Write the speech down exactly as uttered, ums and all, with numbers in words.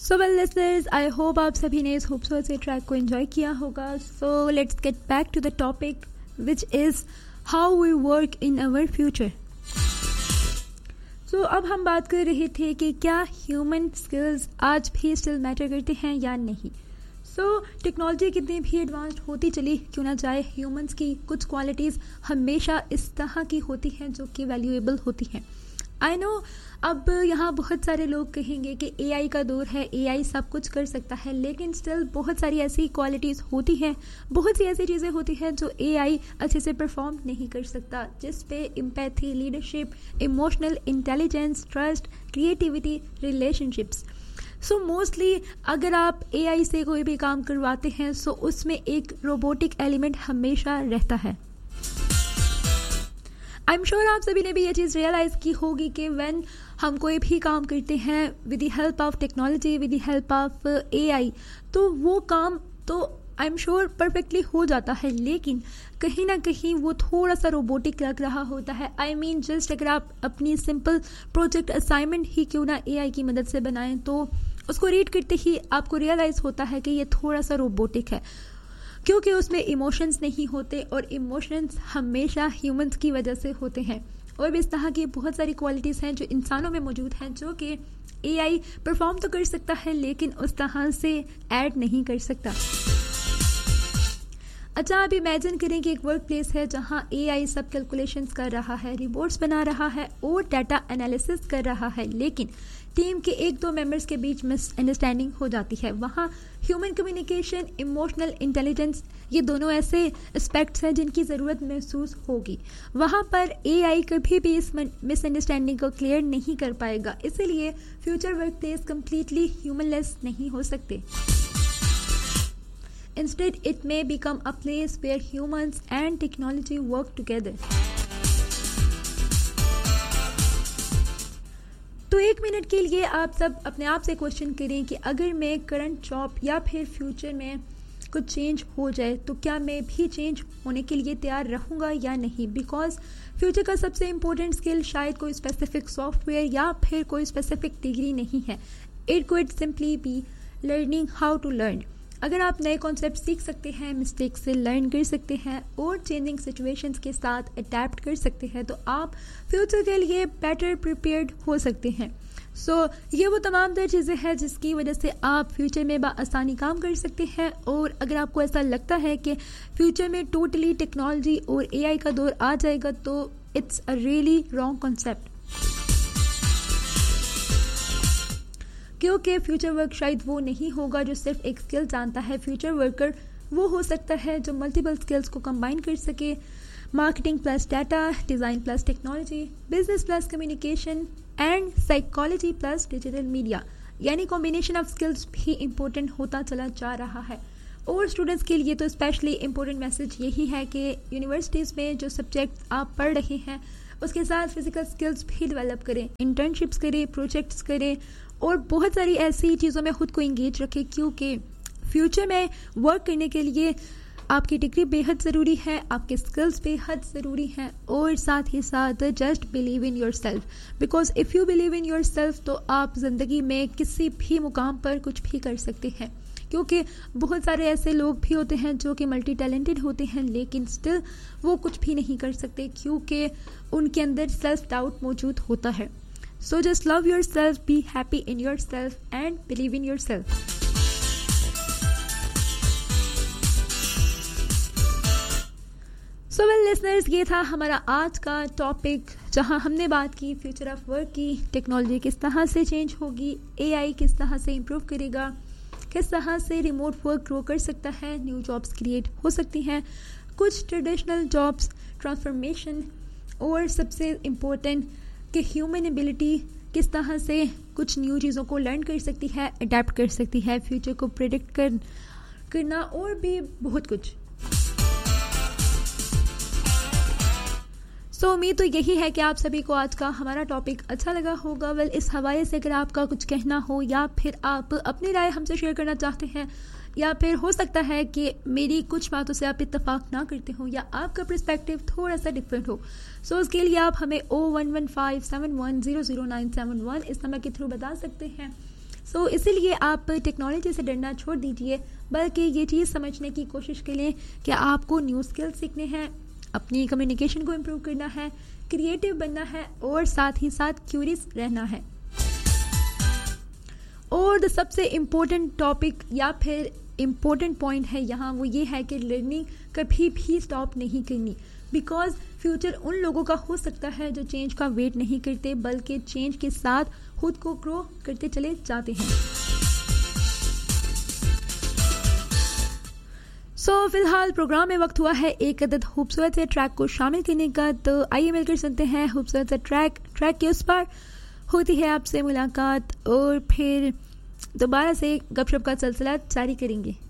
So well listeners, I hope आप सभी ने इस खूबसूरत से ट्रैक को एंजॉय किया होगा. So let's get back to the topic which is how we work in our future. सो अब हम बात कर रहे थे कि क्या ह्यूमन स्किल्स आज भी स्टिल मैटर करते हैं या नहीं. सो टेक्नोलॉजी कितनी भी एडवांस्ड होती चली क्यों ना जाए, ह्यूमंस की कुछ क्वालिटीज़ हमेशा इस तरह की होती हैं जो कि वैल्यूएबल होती हैं. आई नो अब यहाँ बहुत सारे लोग कहेंगे कि एआई का दौर है, एआई सब कुछ कर सकता है, लेकिन स्टिल बहुत सारी ऐसी क्वालिटीज़ होती हैं, बहुत सी ऐसी चीज़ें होती हैं जो एआई अच्छे से परफॉर्म नहीं कर सकता, जिस पे empathy, leadership, emotional intelligence, trust, creativity, relationships. So mostly अगर आप एआई से कोई भी काम करवाते हैं सो उसमें एक रोबोटिक एलिमेंट हमेशा रहता है. आई एम श्योर आप सभी ने भी ये चीज़ रियलाइज़ की होगी कि व्हेन हम कोई भी काम करते हैं with the help of technology, with the help of AI, तो वो काम तो आई एम श्योर परफेक्टली हो जाता है, लेकिन कहीं ना कहीं वो थोड़ा सा रोबोटिक लग रहा होता है. आई मीन जस्ट अगर आप अपनी सिंपल प्रोजेक्ट असाइनमेंट ही क्यों ना एआई की मदद से बनाएं तो उसको रीड करते ही आपको रियलाइज़ होता है कि ये थोड़ा सा रोबोटिक है, क्योंकि उसमें इमोशंस नहीं होते और इमोशंस हमेशा ह्यूमंस की वजह से होते हैं. और भी इस तरह की बहुत सारी क्वालिटीज़ हैं जो इंसानों में मौजूद हैं जो कि एआई परफॉर्म तो कर सकता है लेकिन उस तरह से ऐड नहीं कर सकता. अच्छा, आप इमेजिन करें कि एक वर्क प्लेस है जहां एआई सब कैलकुलेशंस कर रहा है, रिपोर्ट्स बना रहा है और डाटा एनालिसिस कर रहा है, लेकिन टीम के एक दो मेंबर्स के बीच मिसअंडरस्टैंडिंग हो जाती है. वहाँ ह्यूमन कम्युनिकेशन, इमोशनल इंटेलिजेंस, ये दोनों ऐसे एस्पेक्ट्स हैं जिनकी ज़रूरत महसूस होगी. वहाँ पर एआई कभी भी इस मिसअंडरस्टैंडिंग को क्लियर नहीं कर पाएगा. इसीलिए फ्यूचर वर्क प्लेस कम्प्लीटली ह्यूमनलेस नहीं हो सकते. Instead, it may become a place where humans and technology work together. तो एक मिनट के लिए आप सब अपने आप से क्वेश्चन करें कि अगर मैं करंट जॉब या फिर फ्यूचर में कुछ चेंज हो जाए तो क्या मैं भी चेंज होने के लिए तैयार रहूँगा या नहीं. बिकॉज फ्यूचर का सबसे इम्पोर्टेंट स्किल शायद कोई स्पेसिफिक सॉफ्टवेयर या फिर कोई स्पेसिफिक डिग्री नहीं है. It could simply be learning how to learn. अगर आप नए कॉन्सेप्ट सीख सकते हैं, मिस्टेक से लर्न कर सकते हैं और चेंजिंग सिचुएशंस के साथ अडेप्ट कर सकते हैं तो आप फ्यूचर के लिए बेटर प्रिपेयर्ड हो सकते हैं. सो so, ये वो तमाम तर चीज़ें हैं जिसकी वजह से आप फ्यूचर में बआसानी काम कर सकते हैं. और अगर आपको ऐसा लगता है कि फ्यूचर में टोटली टेक्नोलॉजी और एआई का दौर आ जाएगा तो it's a really wrong concept, क्योंकि फ्यूचर वर्क शायद वो नहीं होगा जो सिर्फ एक स्किल जानता है. फ्यूचर वर्कर वो हो सकता है जो मल्टीपल स्किल्स को कंबाइन कर सके. Marketing plus data, design plus technology, business plus communication and psychology plus digital media, यानी कॉम्बिनेशन ऑफ स्किल्स भी इम्पोर्टेंट होता चला जा रहा है. और स्टूडेंट्स के लिए तो स्पेशली इम्पोर्टेंट मैसेज यही है कि यूनिवर्सिटीज़ में जो सब्जेक्ट आप पढ़ रहे हैं उसके साथ फिजिकल स्किल्स भी डेवलप करें, इंटर्नशिप्स करें, प्रोजेक्ट्स करें और बहुत सारी ऐसी चीज़ों में खुद को इंगेज रखें, क्योंकि फ्यूचर में वर्क करने के लिए आपकी डिग्री बेहद ज़रूरी है, आपके स्किल्स बेहद ज़रूरी हैं और साथ ही साथ just believe in your self. Because if you believe in your self तो आप ज़िंदगी में किसी भी मुकाम पर कुछ भी कर सकते हैं. क्योंकि बहुत सारे ऐसे लोग भी होते हैं जो कि मल्टी टैलेंटेड होते हैं लेकिन स्टिल वो कुछ भी नहीं कर सकते क्योंकि उनके अंदर सेल्फ डाउट मौजूद होता है. So just love yourself, be happy in yourself and believe in yourself. So well listeners, ये था हमारा आज का टॉपिक जहां हमने बात की फ्यूचर ऑफ वर्क की. टेक्नोलॉजी किस तरह से चेंज होगी, एआई किस तरह से इम्प्रूव करेगा, किस तरह से रिमोट वर्क ग्रो कर सकता है, न्यू जॉब्स क्रिएट हो सकती हैं, कुछ ट्रेडिशनल जॉब्स ट्रांसफॉर्मेशन, और सबसे इम्पोर्टेंट कि ह्यूमन एबिलिटी किस तरह से कुछ न्यू चीज़ों को लर्न कर सकती है, अडेप्ट कर सकती है, फ्यूचर को प्रेडिक्ट कर करना और भी बहुत कुछ. सो so, उम्मीद तो यही है कि आप सभी को आज का हमारा टॉपिक अच्छा लगा होगा. वेल well, इस हवाले से अगर आपका कुछ कहना हो या फिर आप अपनी राय हमसे शेयर करना चाहते हैं या फिर हो सकता है कि मेरी कुछ बातों से आप इत्तेफाक ना करते हो या आपका पर्सपेक्टिव थोड़ा सा डिफरेंट हो, सो so, उसके लिए आप हमें ओ one one five seven one zero zero nine seven one इस नंबर के थ्रू बता सकते हैं. सो so, इसीलिए आप टेक्नोलॉजी से डरना छोड़ दीजिए, बल्कि ये चीज़ समझने की कोशिश करें कि आपको न्यू स्किल सीखने हैं, अपनी कम्युनिकेशन को इम्प्रूव करना है, क्रिएटिव बनना है और साथ ही साथ क्यूरियस रहना है। और द सबसे इम्पोर्टेंट टॉपिक या फिर इम्पोर्टेंट पॉइंट है यहाँ, वो ये है कि लर्निंग कभी भी स्टॉप नहीं करनी, बिकॉज फ्यूचर उन लोगों का हो सकता है जो चेंज का वेट नहीं करते, बल्कि चेंज के साथ खुद को ग्रो करते चले जाते हैं। सो so, फिलहाल प्रोग्राम में वक्त हुआ है एक अदद खूबसूरत से ट्रैक को शामिल करने का, तो आइए मिलकर सुनते हैं खूबसूरत सा ट्रैक। ट्रैक के उस पर होती है आपसे मुलाकात और फिर दोबारा से गपशप का सिलसिला जारी करेंगे।